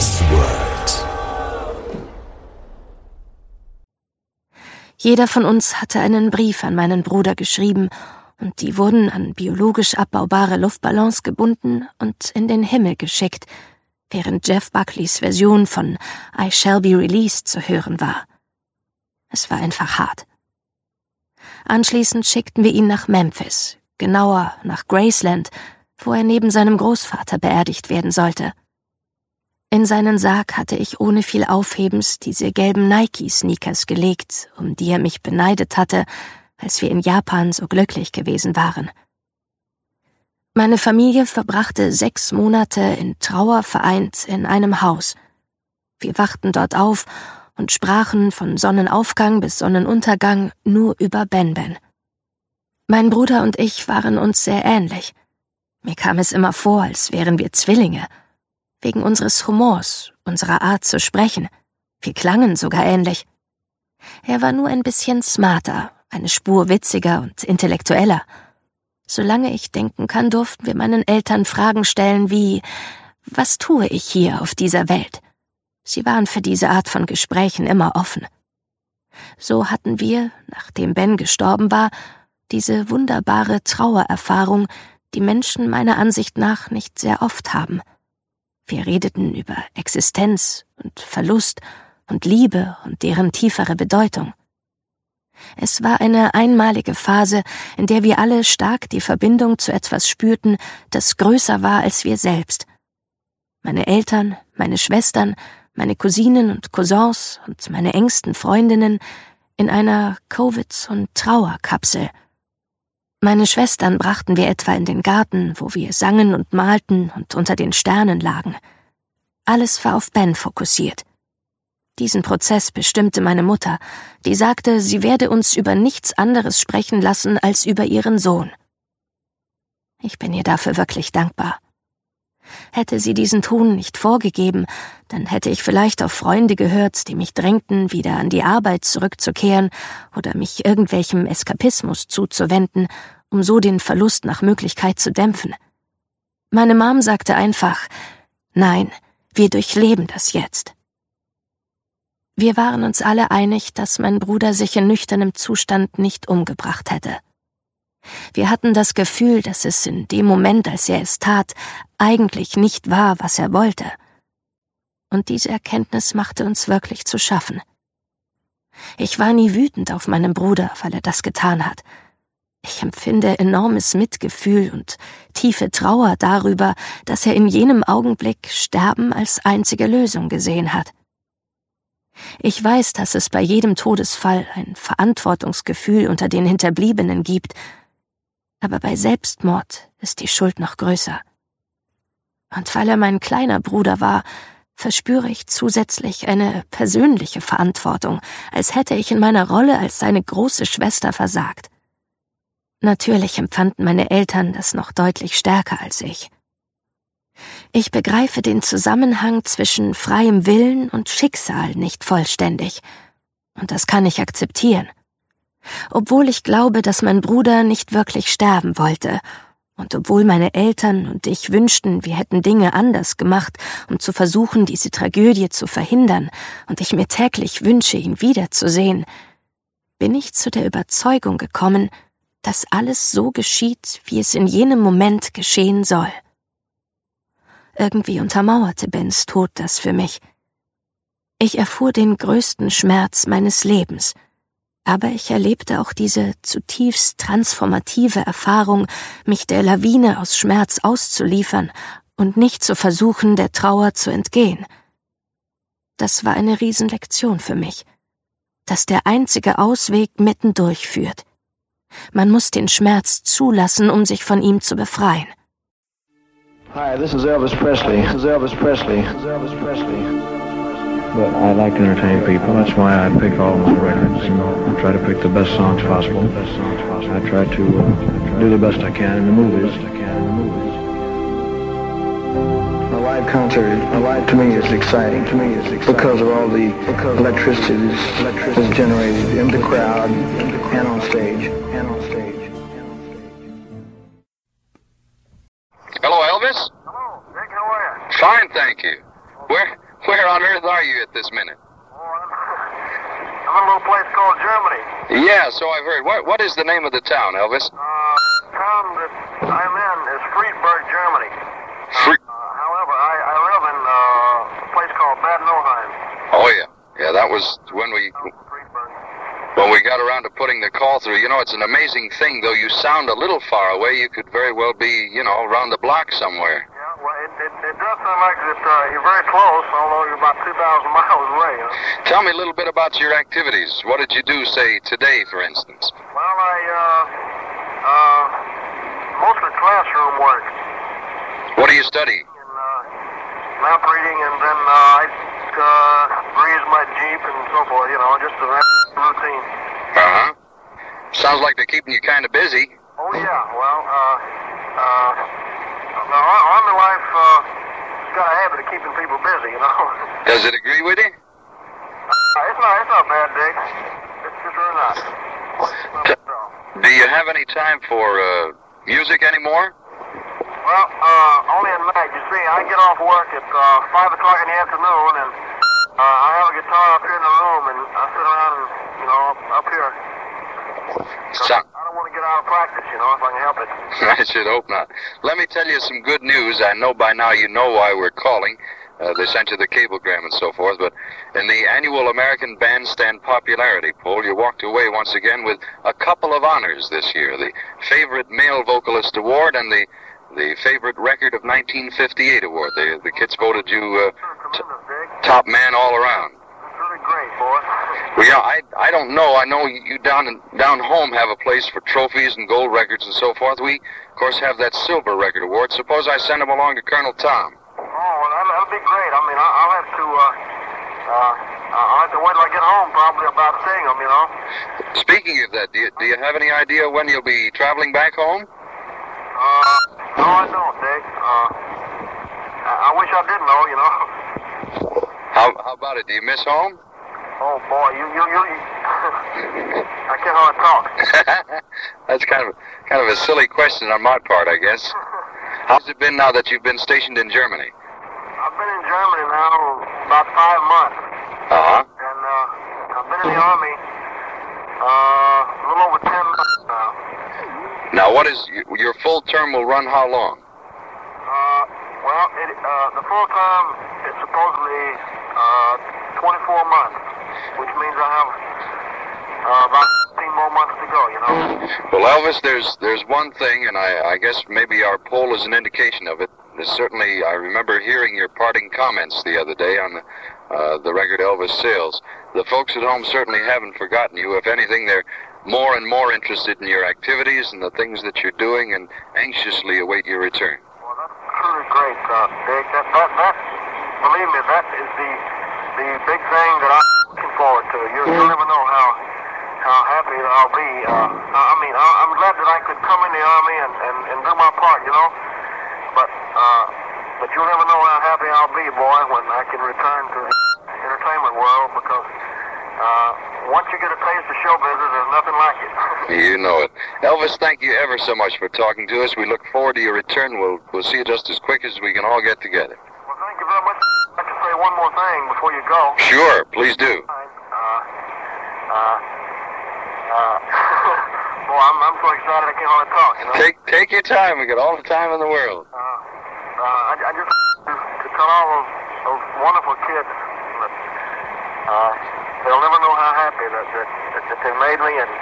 World. Jeder von uns hatte einen Brief an meinen Bruder geschrieben, und die wurden an biologisch abbaubare Luftballons gebunden und in den Himmel geschickt, während Jeff Buckleys Version von I Shall Be Released zu hören war. Es war einfach hart. Anschließend schickten wir ihn nach Memphis, genauer nach Graceland, wo er neben seinem Großvater beerdigt werden sollte. In seinen Sarg hatte ich ohne viel Aufhebens diese gelben Nike-Sneakers gelegt, um die er mich beneidet hatte, als wir in Japan so glücklich gewesen waren. Meine Familie verbrachte 6 Monate in Trauer vereint in einem Haus. Wir wachten dort auf und sprachen von Sonnenaufgang bis Sonnenuntergang nur über Ben. Mein Bruder und ich waren uns sehr ähnlich. Mir kam es immer vor, als wären wir Zwillinge. Wegen unseres Humors, unserer Art zu sprechen. Wir klangen sogar ähnlich. Er war nur ein bisschen smarter, eine Spur witziger und intellektueller. Solange ich denken kann, durften wir meinen Eltern Fragen stellen wie: Was tue ich hier auf dieser Welt? Sie waren für diese Art von Gesprächen immer offen. So hatten wir, nachdem Ben gestorben war, diese wunderbare Trauererfahrung, die Menschen meiner Ansicht nach nicht sehr oft haben. Wir redeten über Existenz und Verlust und Liebe und deren tiefere Bedeutung. Es war eine einmalige Phase, in der wir alle stark die Verbindung zu etwas spürten, das größer war als wir selbst. Meine Eltern, meine Schwestern, meine Cousinen und Cousins und meine engsten Freundinnen in einer Covid- und Trauerkapsel. Meine Schwestern brachten wir etwa in den Garten, wo wir sangen und malten und unter den Sternen lagen. Alles war auf Ben fokussiert. Diesen Prozess bestimmte meine Mutter, die sagte, sie werde uns über nichts anderes sprechen lassen als über ihren Sohn. Ich bin ihr dafür wirklich dankbar. Hätte sie diesen Ton nicht vorgegeben, dann hätte ich vielleicht auf Freunde gehört, die mich drängten, wieder an die Arbeit zurückzukehren oder mich irgendwelchem Eskapismus zuzuwenden, um so den Verlust nach Möglichkeit zu dämpfen. Meine Mom sagte einfach: Nein, wir durchleben das jetzt. Wir waren uns alle einig, dass mein Bruder sich in nüchternem Zustand nicht umgebracht hätte. Wir hatten das Gefühl, dass es in dem Moment, als er es tat, eigentlich nicht war, was er wollte. Und diese Erkenntnis machte uns wirklich zu schaffen. Ich war nie wütend auf meinen Bruder, weil er das getan hat. Ich empfinde enormes Mitgefühl und tiefe Trauer darüber, dass er in jenem Augenblick Sterben als einzige Lösung gesehen hat. Ich weiß, dass es bei jedem Todesfall ein Verantwortungsgefühl unter den Hinterbliebenen gibt, aber bei Selbstmord ist die Schuld noch größer. Und weil er mein kleiner Bruder war, verspüre ich zusätzlich eine persönliche Verantwortung, als hätte ich in meiner Rolle als seine große Schwester versagt. Natürlich empfanden meine Eltern das noch deutlich stärker als ich. Ich begreife den Zusammenhang zwischen freiem Willen und Schicksal nicht vollständig, und das kann ich akzeptieren. Obwohl ich glaube, dass mein Bruder nicht wirklich sterben wollte, und obwohl meine Eltern und ich wünschten, wir hätten Dinge anders gemacht, um zu versuchen, diese Tragödie zu verhindern, und ich mir täglich wünsche, ihn wiederzusehen, bin ich zu der Überzeugung gekommen, dass alles so geschieht, wie es in jenem Moment geschehen soll. Irgendwie untermauerte Bens Tod das für mich. Ich erfuhr den größten Schmerz meines Lebens, aber ich erlebte auch diese zutiefst transformative Erfahrung, mich der Lawine aus Schmerz auszuliefern und nicht zu versuchen, der Trauer zu entgehen. Das war eine Riesenlektion für mich, dass der einzige Ausweg mittendurch führt. Man muss den Schmerz zulassen, um sich von ihm zu befreien. Hi, this is Elvis Presley. This is Elvis Presley. This is Elvis Presley. But I like to entertain people. That's why I pick all my records. You know, I try to pick the best songs possible. I try to do the best I can in the movies. A live concert, to me, is exciting. Because of all the electricity that's generated in the crowd and on stage. Hello, Elvis? Hello, Dick, how are you? Fine, thank you. Where on earth are you at this minute? I'm in a little place called Germany. Yeah, so I've heard. What is the name of the town, Elvis? Town that I'm in is Friedberg, Germany. However, I live in a place called Bad Nauheim. Oh, yeah. Yeah, that was when we got around to putting the call through. You know, it's an amazing thing, though you sound a little far away. You could very well be, you know, around the block somewhere. Yeah, well, it does sound like that you're very close, although you're about 2,000 miles away. You know? Tell me a little bit about your activities. What did you do, say, today, for instance? Well, mostly classroom work. What do you study? Map reading, and then I grease my Jeep and so forth, you know, just a routine. Uh-huh. Sounds like they're keeping you kind of busy. Oh, yeah. Well, Army life has got a habit of keeping people busy, you know. Does it agree with you? It's not bad, Dick. It's just really not. Do you have any time for music anymore? Well, only at night. You see, I get off work at 5 o'clock in the afternoon, and I have a guitar up here in the room, and I sit around and, you know, up here. I don't want to get out of practice, you know, if I can help it. I should hope not. Let me tell you some good news. I know by now you know why we're calling. They sent you the cablegram and so forth, but in the annual American Bandstand Popularity Poll, you walked away once again with a couple of honors this year. The Favorite Male Vocalist Award and the Favorite Record of 1958 Award. The kids voted you top man all around. That's really great, boy. Well, yeah, I don't know. I know you down home have a place for trophies and gold records and so forth. We, of course, have that Silver Record Award. Suppose I send them along to Colonel Tom. Oh, well, that'll be great. I mean, I'll have to wait till I get home, probably, about seeing them, you know. Speaking of that, do you have any idea when you'll be traveling back home? No, I don't, Dick. I wish I did know, you know. How about it? Do you miss home? Oh, boy, you I can't hardly talk. That's kind of a silly question on my part, I guess. How's it been now that you've been stationed in Germany? I've been in Germany now about 5 months. Uh-huh. And I've been in the Army a little over 10 months now. Now, what is your full term will run how long? Well, the full term is supposedly 24 months, which means I have about 15 more months to go, you know. Well, Elvis, there's one thing, and I guess maybe our poll is an indication of it. There's certainly, I remember hearing your parting comments the other day on the record Elvis Sales. The folks at home certainly haven't forgotten you. If anything, they're more and more interested in your activities and the things that you're doing and anxiously await your return. Well, that's truly great, Dick. That believe me, that is the big thing that I'm looking forward to. You'll never know how happy I'll be. I mean, I'm glad that I could come in the Army and do my part, you know. But you'll never know how happy I'll be, boy, when I can return to the entertainment world, because once you get a taste of show business, there's nothing like it. You know it. Elvis, thank you ever so much for talking to us. We look forward to your return. We'll see you just as quick as we can all get together. Well, thank you very much. I'd like to say one more thing before you go. Sure, please do. Boy, I'm so excited I can't hardly talk, you know. Take your time. We got all the time in the world. I just to tell all those wonderful kids that they'll never know how happy that they made me, and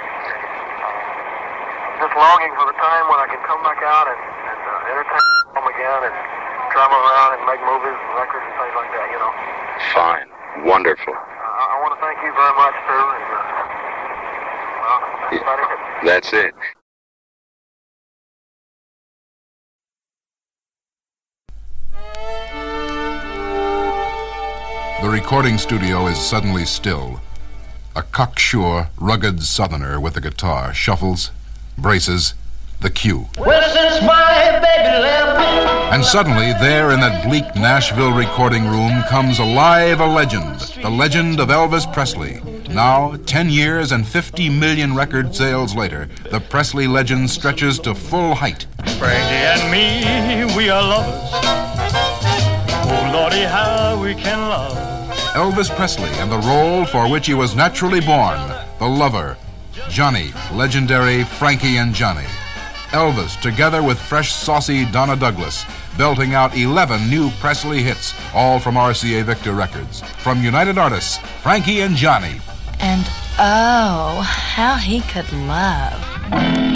just longing for the time when I can come back out and entertain them again and travel around and make movies and records and things like that, you know. Fine. Wonderful. I want to thank you very much, too, and that's about it. That's it. The recording studio is suddenly still. A cocksure, rugged southerner with a guitar shuffles, braces, the cue. Well, since my baby left me. And suddenly, there in that bleak Nashville recording room comes alive a legend, the legend of Elvis Presley. Now, 10 years and 50 million record sales later, the Presley legend stretches to full height. Frankie and me, we are lovers. Oh, Lordy, how we we can love. Elvis Presley and the role for which he was naturally born, the lover, Johnny, legendary Frankie and Johnny. Elvis, together with fresh, saucy Donna Douglas, belting out 11 new Presley hits, all from RCA Victor Records. From United Artists, Frankie and Johnny. And oh, how he could love.